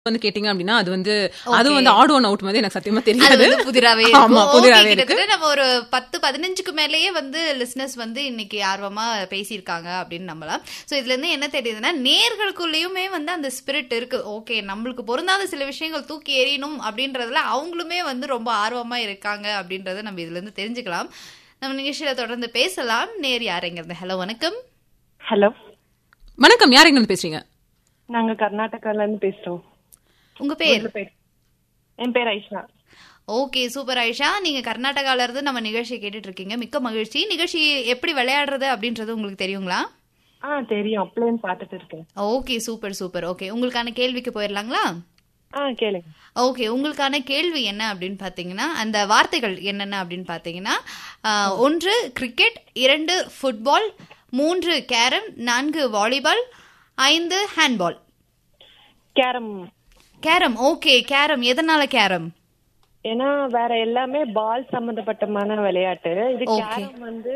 வந்து கேட்டீங்க அப்படின்னா அது வந்து அது வந்து ஆட் ஒன் அவுட் வந்து எனக்கு சத்தியமா தெரியாது. புதிராவே இருக்கு. நம்ம ஒரு 10-15க்கு மேலேயே வந்து லிசனர்ஸ் வந்து இன்னைக்கு ஆர்வமா பேசியிருக்காங்க அப்படின்னு நம்பலாம். சோ இதுல இருந்து என்ன தெரியுதுன்னா நேர்களுக்குள்ளயுமே வந்து அந்த ஸ்பிரிட் இருக்கு. ஓகே, நம்மளுக்கு பொருந்தாத சில விஷயங்கள் தூக்கி எறியணும் அப்படின்றதுல அவங்களுமே வந்து ரொம்ப ஆர்வமா இருக்காங்க அப்படின்றத நம்ம இதுல இருந்து தெரிஞ்சுக்கலாம். நம்ம நிகழ்ச்சியில தொடர்ந்து பேசலாம். நேர் யாருங்கிறது? ஹலோ, வணக்கம். ஹலோ, வணக்கம். யார் எங்க இருந்து பேசுறீங்க? நாங்க கர்நாடகால இருந்து பேசுறோம். உங்க பேர்? என் பேர் ஐஷா. Okay, super Aisha. நீங்க கர்நாடகால இருந்து நம்ம நிகழ்ச்சியை கேட்டுட்டு இருக்கீங்க. மிக்க மகிழ்ச்சி. நிகழ்ச்சி எப்படி விளையாடுறது அப்படின்றது உங்களுக்கு தெரியுங்களா? தெரியும், அப்ளைன் பாத்துட்டு இருக்கேன். Okay, super super. ஓகே, உங்களுக்கான கேள்விக்கு போயிடலாங்களா? கேளுங்க. ஓகே, உங்களுக்கான கேள்வி என்ன அப்படின்னு பாத்தீங்கன்னா, அந்த வார்த்தைகள் என்னென்ன அப்படின்னு பாத்தீங்கன்னா, 1 cricket, 2 football, 3 carrom, 4 volleyball, 5 handball. Carrom. Carrom. Okay, carrom. எதனால கேரம்? ஏன்னா வேற எல்லாமே பால் சம்பந்தப்பட்டமான விளையாட்டு. இது கேரம் வந்து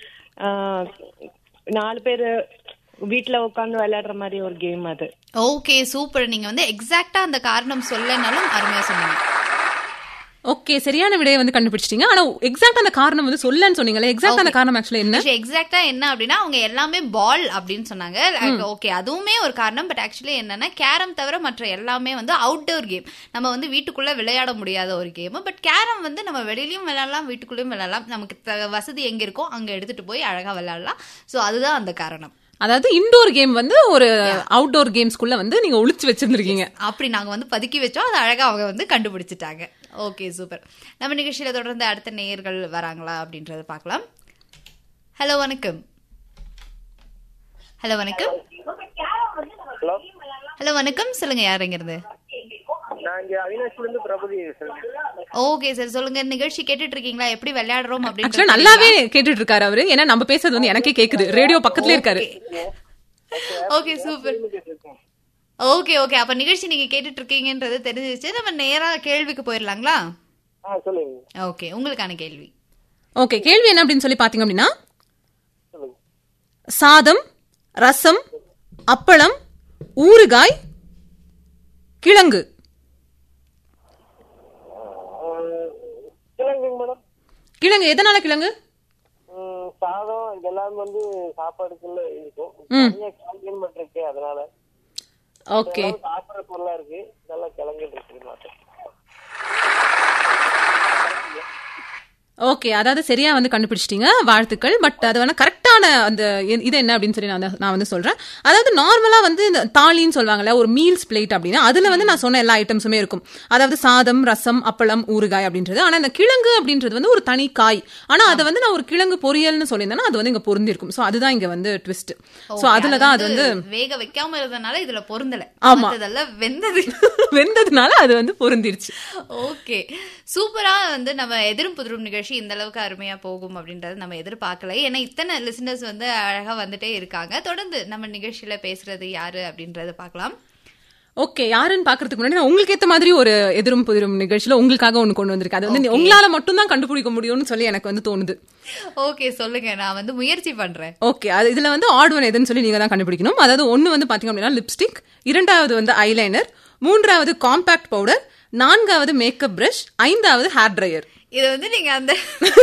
4 பேரு வீட்டுல உட்கார்ந்து விளையாடுற மாதிரி ஒரு கேம் அது. Okay, super. நீங்க வந்து எக்ஸாக்ட்டா அந்த காரணம் சொல்லனாலும் அருமையா சொன்னீங்க. ஓகே, சரியான விடையை வந்து கண்டுபிடிச்சிட்டீங்க. ஆனா எக்ஸாக்ட் அந்த காரணம் வந்து சொல்லன்னு சொன்னீங்களே, எக்ஸாக்ட் அந்த காரணம் ஆக்சுவலா என்ன? எக்ஸாக்ட்டா என்ன அப்படின்னா அவங்க எல்லாமே பால் அப்படின்னு சொன்னாங்க. ஓகே, அதுவுமே ஒரு காரணம். பட் ஆக்சுவலி என்னன்னா கேரம் தவிர மற்ற எல்லாமே வந்து அவுட்டோர் கேம். நம்ம வந்து வீட்டுக்குள்ள விளையாட முடியாத ஒரு கேம். பட் கேரம் வந்து நம்ம வெளியிலயும் விளையாடலாம், வீட்டுக்குள்ளயும் விளையாடலாம். நமக்கு வசதி எங்க இருக்கோ அங்க எடுத்துட்டு போய் அழகா விளையாடலாம். சோ அதுதான் அந்த காரணம். அதாவது இன்டோர் கேம் வந்து ஒரு அவுட்டோர் கேம்ஸ்குள்ள வந்து நீங்க ஒளிச்சு வச்சிருந்திருக்கீங்க. அப்படி நாங்க வந்து பதுக்கி வச்சோம், அது அழகா அவங்க வந்து கண்டுபிடிச்சிட்டாங்க. Okay, super. நம்ம நிகழ்ச்சியில தொடர்ந்து அடுத்த நேயர்கள் வராங்களா அப்படின்றத பார்க்கலாம். ஹலோ, வணக்கம். ஹலோ, வணக்கம். ஹலோ, வணக்கம். சொல்லுங்க, யாருங்கிறது? ஓகே சார், சொல்லுங்க. நிகழ்ச்சி கேட்டுட்டு இருக்கீங்களா? எப்படி விளையாடுறோம் அப்படின்னு நல்லாவே கேட்டுட்டு இருக்காரு அவரு. ஏன்னா நம்ம பேசுறது வந்து எனக்கே கேக்குது, ரேடியோ பக்கத்துல இருக்காரு. Okay, super. ஓகே ஓகே, அப்ப நிகழ்ச்சி நீங்க கேட்டுட்டு இருக்கீங்கன்றது தெரிஞ்சிச்சு. நம்ம நேரா கேள்விக்கு போயிடலாங்களா? ஓகே, உங்களுக்கான கேள்வி. ஓகே, கேள்வி என்ன அப்படின்னு சொல்லி பாத்தீங்க அப்படின்னா, சாதம், ரசம், அப்பளம், ஊறுகாய், கிழங்கு. கிழங்கு. எதனால கிழங்கு? சாதம் இதெல்லாம் வந்து சாப்பாடுக்குள்ள இருக்கும், அதனால. ஓகே, சாப்பிடுற பொருளா இருக்கு, நல்லா கிழங்கு இருக்கு. ஓகே, அதாவது சரியா வந்து கண்டுபிடிச்சிட்டீங்க, வாழ்த்துக்கள். பட் அது வந்து கரெக்டான அந்த இது என்ன அப்படின்னு சொல்லி நான் வந்து சொல்றேன். அதாவது நார்மலா வந்து இந்த தாலின்னு சொல்லுவாங்கல்ல, ஒரு மீல்ஸ் பிளேட் அப்படின்னா அதுல வந்து நான் சொன்ன எல்லா ஐட்டம்ஸுமே இருக்கும். அதாவது சாதம், ரசம், அப்பளம், ஊறுகாய் அப்படின்றது. ஆனா இந்த கிழங்கு அப்படின்றது வந்து ஒரு தனி காய். ஆனா அதை வந்து நான் ஒரு கிழங்கு பொரியல்னு சொல்லியிருந்தேன்னா அது வந்து இங்க பொருந்திருக்கும். சோ அதுதான் இங்க வந்து ட்விஸ்ட். சோ அதுலதான் அது வந்து வேக வைக்காம இருந்தனால இதுல பொருந்தல. ஆமா, அதெல்லாம் வெந்ததுனால அது வந்து பொருந்திருச்சு. ஓகே, சூப்பரா வந்து நம்ம எதிரும் புதிரும் நிகழ்ச்சி இந்த அளவுக்கு அருமையா போகும் அப்படின்றது நம்ம எதிர்பார்க்கல. ஏன்னா இத்தனை லிசனர்ஸ் வந்து அழகா வந்துட்டே இருக்காங்க. தொடர்ந்து நம்ம நிகழ்ச்சியில பேசுறது யாரு அப்படின்றத பார்க்கலாம். ஓகே, யாருன்னு பாக்குறதுக்கு முன்னாடி நான் உங்களுக்கு ஏத்த மாதிரி ஒரு எதிரும் புதிரும் நிகழ்ச்சியில உங்களுக்காக ஒண்ணு கொண்டு வந்திருக்கேன். அது வந்து உங்களால மட்டும் தான் கண்டுபிடிக்க முடியும்னு சொல்லி எனக்கு வந்து தோணுது. ஓகே, சொல்லுங்க, நான் வந்து முயற்சி பண்றேன். ஓகே, அது இதுல வந்து ஆட் ஒன் எதுன்னு சொல்லி நீங்க தான் கண்டுபிடிக்கணும். அதாவது 1 வந்து பாத்தீங்க அப்படின்னா லிப்ஸ்டிக், 2வது வந்து ஐலைனர், 3வது காம்பாக்ட் பவுடர், 4வது மேக்கப் பிரஷ், 5வது ஹேர் ட்ரையர். இது வந்து நீங்க அந்த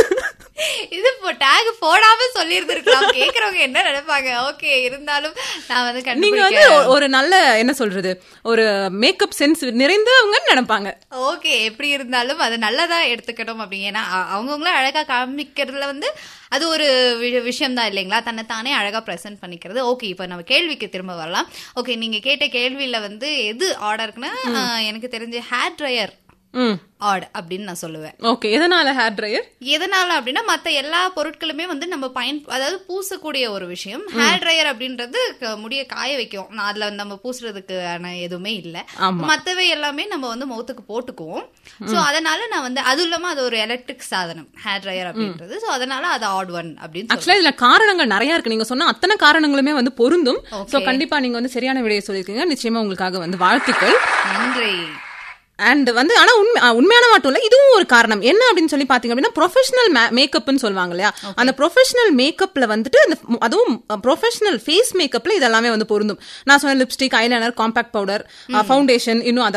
இது டேக் போடாம சொல்லி இருந்திருக்கலாம். கேக்குறவங்க என்ன நினைப்பாங்க? ஓகே, இருந்தாலும் நான் வந்து நீங்க வந்து ஒரு நல்ல என்ன சொல்றது, ஒரு மேக்கப் சென்ஸ் நிறைந்தவங்க நினைப்பாங்க. ஓகே, எப்படி இருந்தாலும் அது நல்லதா எடுத்துக்கணும் அப்படிங்க. ஏன்னா அவங்கவுங்கள அழகா காமிக்கிறதுல வந்து அது ஒரு விஷயம் தான் இல்லைங்களா? தன்னை தானே அழகா பிரசன்ட் பண்ணிக்கிறது. ஓகே, இப்ப நம்ம கேள்விக்கு திரும்ப வரலாம். ஓகே, நீங்க கேட்ட கேள்வியில வந்து எது ஆர்டர் இருக்குன்னா எனக்கு தெரிஞ்ச ஹேர் ட்ரையர் ஆட் அப்படின்னு நான் சொல்லுவேன். ஓகே, எதனால ஹேர் ட்ரையர்? எதனால அப்படின்னா மத்த எல்லா பொருட்களுமே வந்து நம்ம அதாவது பூசக்கூடிய ஒரு விஷயம். ஹேர் ட்ரையர் அப்படின்றது முடிய காய வைக்கும். அதுல நம்ம பூசுறதுக்கான எதுவுமே இல்ல. மத்தவை எல்லாமே நம்ம வந்து முகத்துக்கு போட்டுக்குவோம். சோ அதனால நான் வந்து அது இல்லாம அது ஒரு எலக்ட்ரிக் சாதனம் ஹேர் ட்ரையர் அப்படின்றது. சோ அதனால அது ஆட் ஒன் அப்படின்னு. ஆக்சுவலா இதுல காரணங்கள் நிறைய இருக்கு. நீங்க சொன்ன அத்தனை காரணங்களுமே வந்து பொருந்தும். சோ கண்டிப்பா நீங்க வந்து சரியான விடையை சொல்லிருக்கீங்க. நிச்சயமா உங்களுக்காக வந்து வாழ்த்துக்கள். நன்றி. அண்ட் வந்து ஆனா உண்மையான மட்டும் இல்ல, இதுவும் ஒரு காரணம். என்ன அப்படின்னு சொல்லி பாத்தீங்க அப்படின்னா ப்ரொஃபஷனல் மேக்கப்னு சொல்லுவாங்க இல்லையா, அந்த ப்ரொஃபஷனல் மேக்கப்ல வந்துட்டு அதுவும் ப்ரொஃபஷனல் ஃபேஸ் மேக்கப்ல இதெல்லாமே வந்து பொருந்தும். நான் சொன்ன lipstick, eyeliner, compact powder, foundation, இன்னும்